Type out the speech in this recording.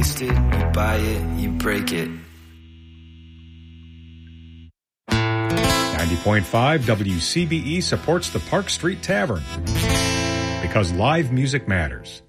taste it, you buy it, you break it. 90.5 WCBE supports the Park Street Tavern because live music matters.